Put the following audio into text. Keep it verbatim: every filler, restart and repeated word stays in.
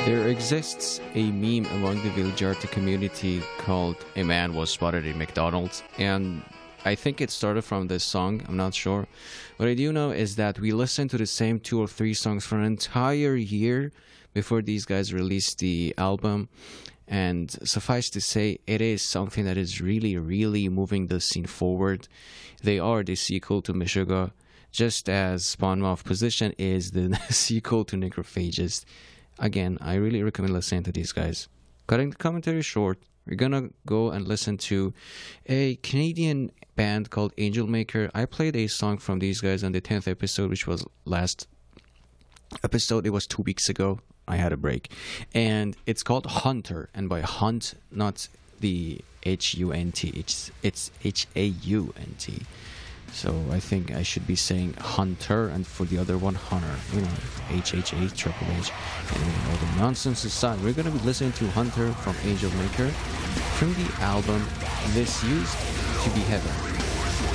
There exists a meme among the Villagarte community called "A Man Was Spotted in McDonald's," and I think it started from this song. I'm not sure. What I do know is that we listened to the same two or three songs for an entire year before these guys released the album. And suffice to say, it is something that is really, really moving the scene forward. They are the sequel to Meshuggah, just as Spawn Moth Position is the sequel to Necrophagist. Again, I really recommend listening to these guys. Cutting the commentary short, we're gonna go and listen to a Canadian band called Angel Maker. I played a song from these guys on the tenth episode, which was last episode. It was two weeks ago. I had a break. And it's called Hunter. And by hunt, not the H U N T. It's, it's H A U N T. So I think I should be saying Hunter, and for the other one, Hunter. You know, H H A, Triple H. And all the nonsense aside, we're going to be listening to Hunter from Angel Maker from the album This Used to Be Heaven.